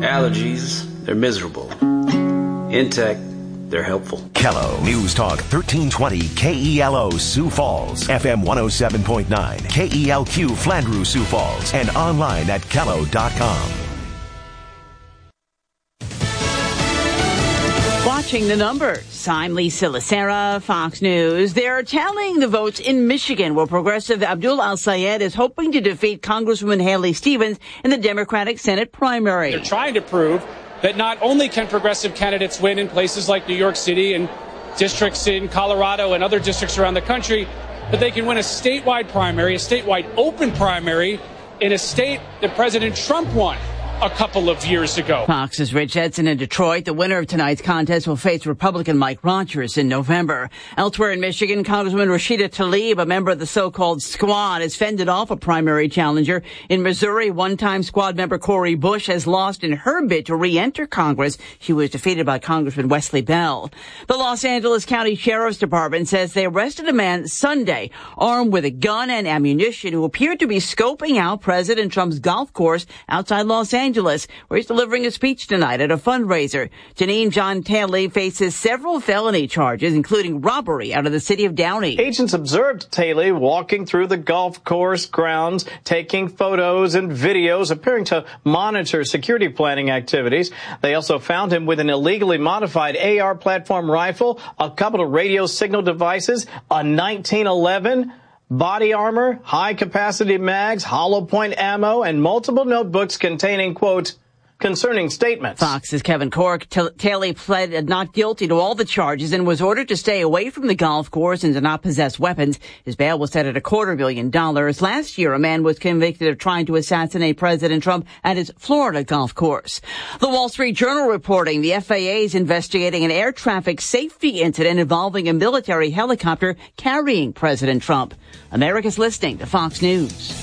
Allergies, they're miserable. Intech, they're helpful. Kello News Talk 1320 KELO Sioux Falls, FM 107.9 KELQ Flandreau Sioux Falls, and online at kello.com. Watching the numbers. I'm Lisa Lacera, Fox News. They're tallying the votes in Michigan, where Progressive Abdul Al-Sayed is hoping to defeat Congresswoman Haley Stevens in the Democratic Senate primary. They're trying to prove that not only can progressive candidates win in places like New York City and districts in Colorado and other districts around the country, but they can win a statewide primary, a statewide open primary in a state that President Trump won a couple of years ago. Fox's Rich Edson in Detroit. The winner of tonight's contest will face Republican Mike Rogers in November. Elsewhere in Michigan, Congresswoman Rashida Tlaib, a member of the so-called Squad, has fended off a primary challenger. In Missouri, one-time Squad member Cori Bush has lost in her bid to re-enter Congress. She was defeated by Congressman Wesley Bell. The Los Angeles County Sheriff's Department says they arrested a man Sunday armed with a gun and ammunition who appeared to be scoping out President Trump's golf course outside Los Angeles, where he's delivering a speech tonight at a fundraiser. Janine John Taylor faces several felony charges, including robbery out of the city of Downey. Agents observed Taylor walking through the golf course grounds, taking photos and videos, appearing to monitor security planning activities. They also found him with an illegally modified AR platform rifle, a couple of radio signal devices, a 1911 body armor, high-capacity mags, hollow point ammo, and multiple notebooks containing, quote, concerning statements. Fox's Kevin Cork. Taylor pled not guilty to all the charges and was ordered to stay away from the golf course and to not possess weapons. His bail was set at $250,000. Last year, a man was convicted of trying to assassinate President Trump at his Florida golf course. The Wall Street Journal reporting the FAA is investigating an air traffic safety incident involving a military helicopter carrying President Trump. America's listening to Fox News.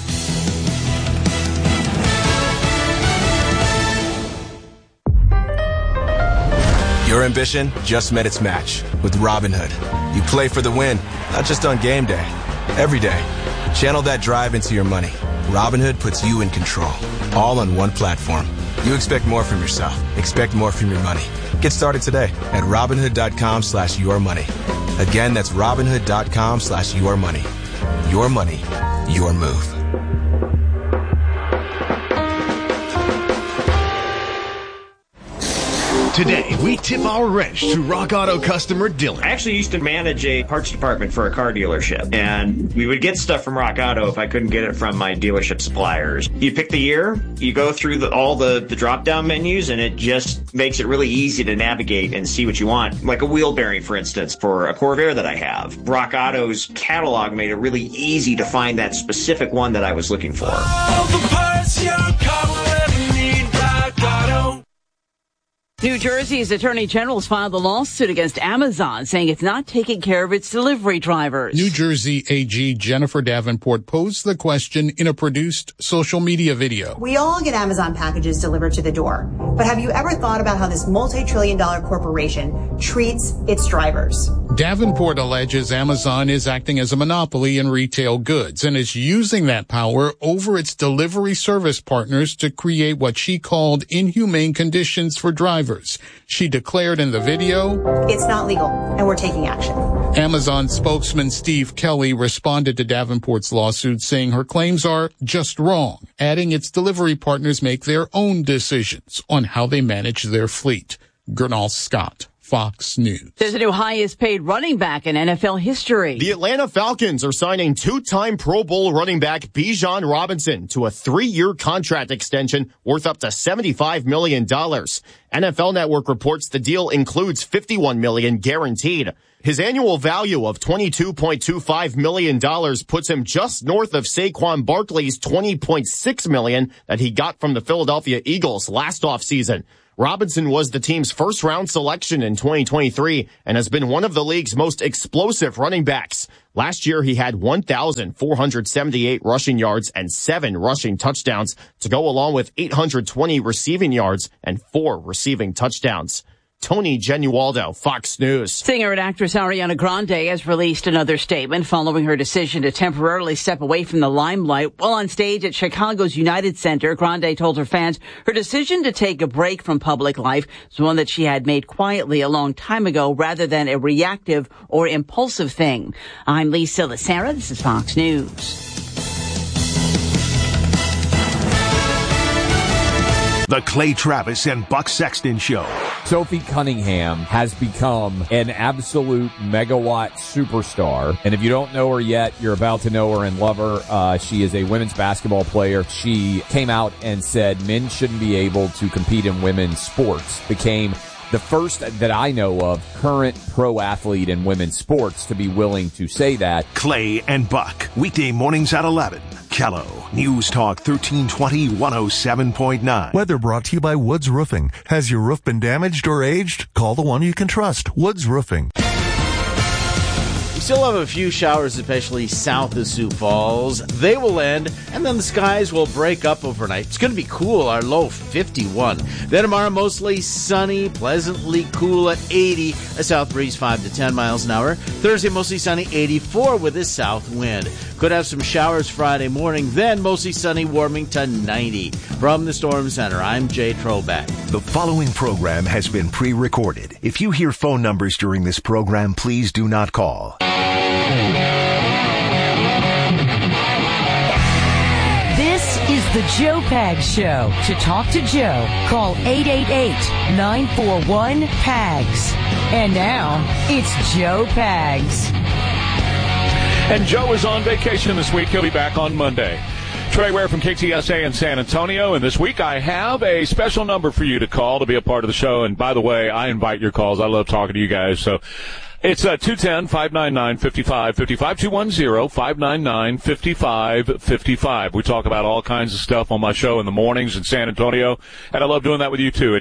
Your ambition just met its match with Robinhood. You play for the win, not just on game day, every day. Channel that drive into your money. Robinhood puts you in control, all on one platform. You expect more from yourself. Expect more from your money. Get started today at Robinhood.com/yourmoney. Again, that's Robinhood.com/yourmoney. Your money, your move. Today, we tip our wrench to Rock Auto customer Dylan. I actually used to manage a parts department for a car dealership, and we would get stuff from Rock Auto if I couldn't get it from my dealership suppliers. You pick the year, you go through all the drop-down menus, and it just makes it really easy to navigate and see what you want. Like a wheel bearing, for instance, for a Corvair that I have. Rock Auto's catalog made it really easy to find that specific one that I was looking for. All the parts your car will ever need, Rock Auto. New Jersey's Attorney General has filed a lawsuit against Amazon, saying it's not taking care of its delivery drivers. New Jersey AG Jennifer Davenport posed the question in a produced social media video. We all get Amazon packages delivered to the door, but have you ever thought about how this multi-trillion-dollar corporation treats its drivers? Davenport alleges Amazon is acting as a monopoly in retail goods and is using that power over its delivery service partners to create what she called inhumane conditions for drivers. She declared in the video, "It's not legal, and we're taking action." Amazon spokesman Steve Kelly responded to Davenport's lawsuit, saying her claims are just wrong, adding its delivery partners make their own decisions on how they manage their fleet. Gernal Scott, Fox News. There's a new highest paid running back in NFL history. The Atlanta Falcons are signing two-time Pro Bowl running back Bijan Robinson to a 3-year contract extension worth up to $75 million. NFL Network reports the deal includes $51 million guaranteed. His annual value of $22.25 million puts him just north of Saquon Barkley's $20.6 million that he got from the Philadelphia Eagles last offseason. Robinson was the team's first-round selection in 2023 and has been one of the league's most explosive running backs. Last year, he had 1,478 rushing yards and 7 rushing touchdowns to go along with 820 receiving yards and 4 receiving touchdowns. Tony Genualdo, Fox News. Singer and actress Ariana Grande has released another statement following her decision to temporarily step away from the limelight. While on stage at Chicago's United Center, Grande told her fans her decision to take a break from public life was one that she had made quietly a long time ago rather than a reactive or impulsive thing. I'm Lisa Lacera. This is Fox News. The Clay Travis and Buck Sexton Show. Sophie Cunningham has become an absolute megawatt superstar. And if you don't know her yet, you're about to know her and love her. She is a women's basketball player. She came out and said men shouldn't be able to compete in women's sports. Became the first that I know of current pro athlete in women's sports to be willing to say that. Clay and Buck, weekday mornings at 11. Kello, News Talk 1320 107.9. Weather brought to you by Woods Roofing. Has your roof been damaged or aged? Call the one you can trust, Woods Roofing. We still have a few showers, especially south of Sioux Falls. They will end, and then the skies will break up overnight. It's going to be cool, our low 51. Then tomorrow, mostly sunny, pleasantly cool at 80, a south breeze 5 to 10 miles an hour. Thursday, mostly sunny, 84 with a south wind. Could have some showers Friday morning, then mostly sunny, warming to 90. From the Storm Center, I'm Jay Trobeck. The following program has been pre-recorded. If you hear phone numbers during this program, please do not call. This is the Joe Pags Show. To talk to Joe, call 888-941-PAGS. And now, it's Joe Pags. And Joe is on vacation this week. He'll be back on Monday. Trey Ware from KTSA in San Antonio. And this week I have a special number for you to call to be a part of the show. And by the way, I invite your calls. I love talking to you guys. So it's 210-599-5555, 210-599-5555. We talk about all kinds of stuff on my show in the mornings in San Antonio, and I love doing that with you too at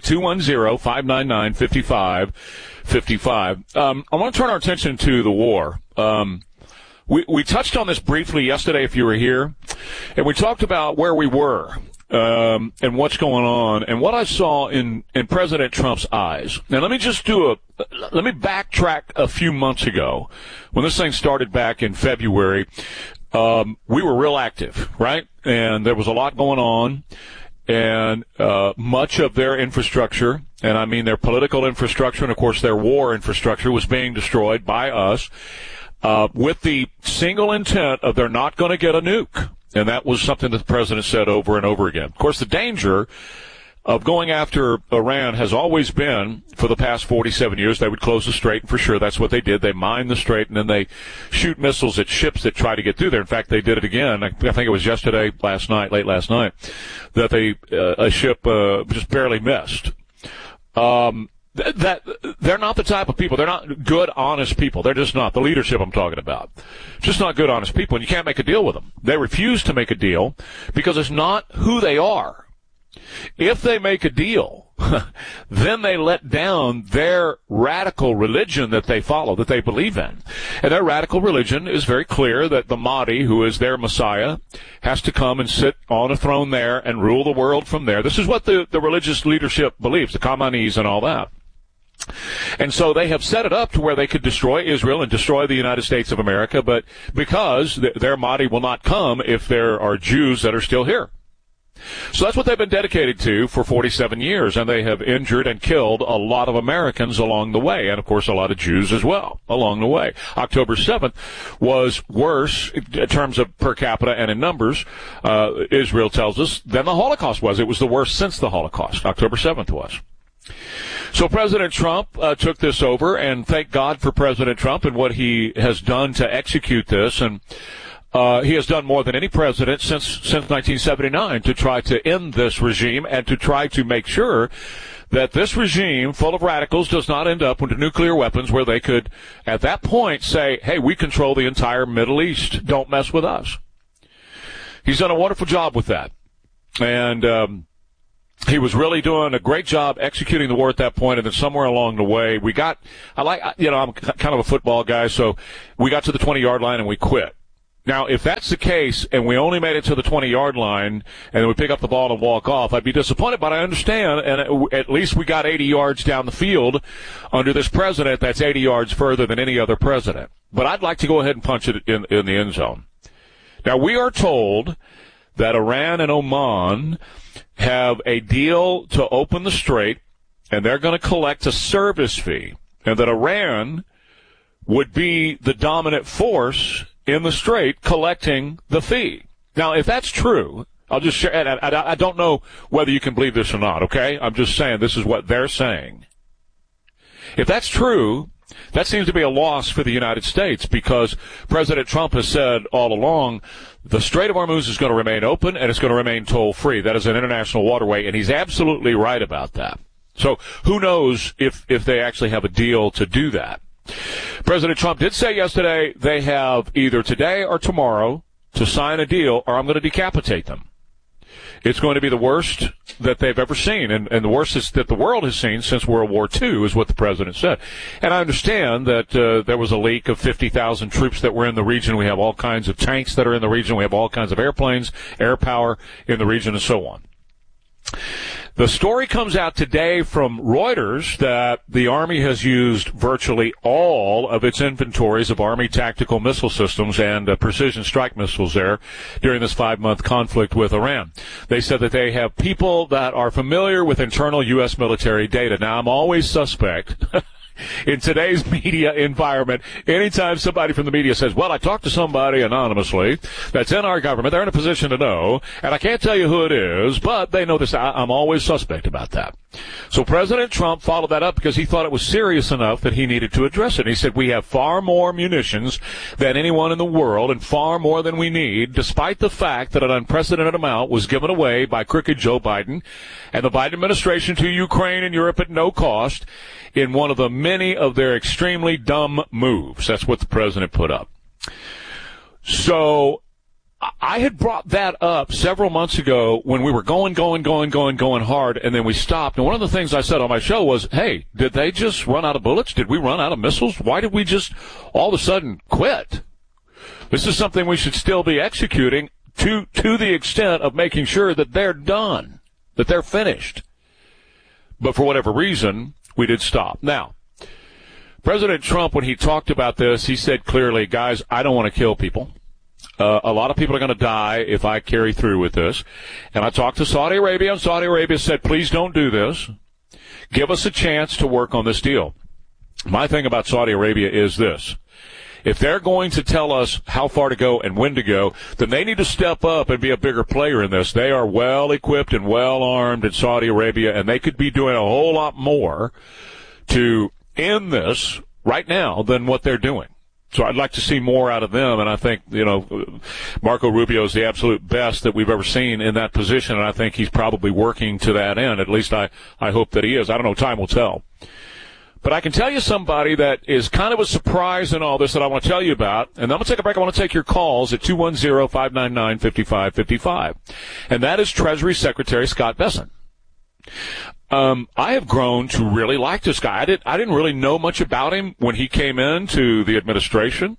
210-599-5555. I want to turn our attention to the war. We touched on this briefly yesterday if you were here, and we talked about where we were. And what's going on, and what I saw in President Trump's eyes. Now, let me backtrack a few months ago. When this thing started back in February, we were real active, right? And there was a lot going on, and much of their infrastructure, and I mean their political infrastructure, and of course their war infrastructure, was being destroyed by us, with the single intent of they're not going to get a nuke. And that was something that the president said over and over again. Of course, the danger of going after Iran has always been, for the past 47 years, they would close the strait, and for sure that's what they did. They mine the strait, and then they shoot missiles at ships that try to get through there. In fact, they did it again. I think it was late last night, that a ship just barely missed. That they're not the type of people. They're not good, honest people. They're just not. The leadership I'm talking about. Just not good, honest people, and you can't make a deal with them. They refuse to make a deal because it's not who they are. If they make a deal, then they let down their radical religion that they follow, that they believe in. And their radical religion is very clear that the Mahdi, who is their Messiah, has to come and sit on a throne there and rule the world from there. This is what the religious leadership believes, the Khameneis and all that. And so they have set it up to where they could destroy Israel and destroy the United States of America, but because their Mahdi will not come if there are Jews that are still here. So that's what they've been dedicated to for 47 years, and they have injured and killed a lot of Americans along the way, and of course a lot of Jews as well along the way. October 7th was worse in terms of per capita and in numbers, Israel tells us, than the Holocaust was. It was the worst since the Holocaust. October 7th was. So President Trump took this over, and thank God for President Trump and what he has done to execute this. And he has done more than any president since 1979 to try to end this regime and to try to make sure that this regime full of radicals does not end up with nuclear weapons where they could, at that point, say, hey, we control the entire Middle East. Don't mess with us. He's done a wonderful job with that. And he was really doing a great job executing the war at that point, and then somewhere along the way, I'm kind of a football guy, so we got to the 20-yard line and we quit. Now, if that's the case and we only made it to the 20-yard line and then we pick up the ball and walk off, I'd be disappointed, but I understand, and at least we got 80 yards down the field under this president. That's 80 yards further than any other president. But I'd like to go ahead and punch it in the end zone. Now, we are told that Iran and Oman have a deal to open the strait, and they're going to collect a service fee, and that Iran would be the dominant force in the strait collecting the fee. Now, if that's true, I'll just share, and I don't know whether you can believe this or not, okay? I'm just saying this is what they're saying. If that's true, that seems to be a loss for the United States, because President Trump has said all along the Strait of Hormuz is going to remain open and it's going to remain toll-free. That is an international waterway, and he's absolutely right about that. So who knows if they actually have a deal to do that. President Trump did say yesterday they have either today or tomorrow to sign a deal, or I'm going to decapitate them. It's going to be the worst that they've ever seen, and the worst is that the world has seen since World War II, is what the president said. And I understand that there was a leak of 50,000 troops that were in the region. We have all kinds of tanks that are in the region. We have all kinds of airplanes, air power in the region, and so on. The story comes out today from Reuters that the Army has used virtually all of its inventories of Army tactical missile systems and precision strike missiles there during this 5-month conflict with Iran. They said that they have people that are familiar with internal U.S. military data. Now, I'm always suspect in today's media environment, anytime somebody from the media says, well, I talked to somebody anonymously that's in our government, they're in a position to know, and I can't tell you who it is, but they know this. I'm always suspect about that. So President Trump followed that up because he thought it was serious enough that he needed to address it. He said, we have far more munitions than anyone in the world and far more than we need, despite the fact that an unprecedented amount was given away by crooked Joe Biden and the Biden administration to Ukraine and Europe at no cost in one of the many of their extremely dumb moves. That's what the president put up. So I had brought that up several months ago when we were going hard, and then we stopped. And one of the things I said on my show was, hey, did they just run out of bullets? Did we run out of missiles? Why did we just all of a sudden quit? This is something we should still be executing to the extent of making sure that they're done, that they're finished. But for whatever reason, we did stop. Now, President Trump, when he talked about this, he said clearly, guys, I don't want to kill people. A lot of people are going to die if I carry through with this. And I talked to Saudi Arabia, and Saudi Arabia said, please don't do this. Give us a chance to work on this deal. My thing about Saudi Arabia is this. If they're going to tell us how far to go and when to go, then they need to step up and be a bigger player in this. They are well equipped and well armed in Saudi Arabia, and they could be doing a whole lot more to end this right now than what they're doing. So I'd like to see more out of them, and I think, Marco Rubio is the absolute best that we've ever seen in that position, and I think he's probably working to that end. At least I hope that he is. I don't know. Time will tell. But I can tell you somebody that is kind of a surprise in all this that I want to tell you about, and I'm going to take a break. I want to take your calls at 210-599-5555, and that is Treasury Secretary Scott Bessent. I have grown to really like this guy. I didn't really know much about him when he came into the administration.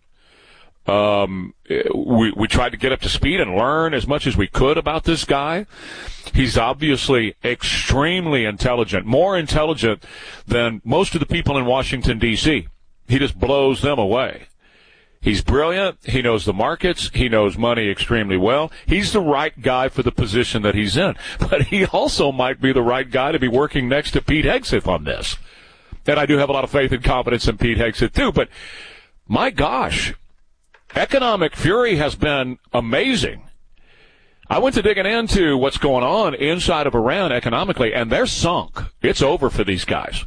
We tried to get up to speed and learn as much as we could about this guy. He's obviously extremely intelligent, more intelligent than most of the people in Washington, D.C. He just blows them away. He's brilliant. He knows the markets. He knows money extremely well. He's the right guy for the position that he's in. But he also might be the right guy to be working next to Pete Hegseth on this. And I do have a lot of faith and confidence in Pete Hegseth, too. But, my gosh, economic fury has been amazing. I went to digging into what's going on inside of Iran economically, and they're sunk. It's over for these guys.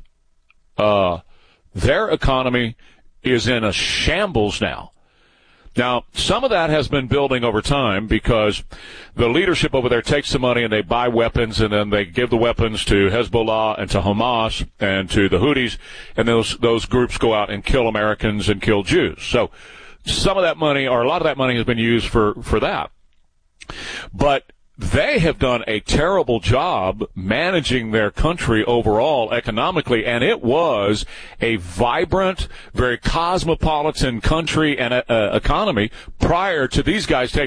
Their economy is in a shambles now. Now, some of that has been building over time because the leadership over there takes the money and they buy weapons, and then they give the weapons to Hezbollah and to Hamas and to the Houthis, and those groups go out and kill Americans and kill Jews. So some of that money, or a lot of that money, has been used for that. But they have done a terrible job managing their country overall economically, and it was a vibrant, very cosmopolitan country and economy prior to these guys taking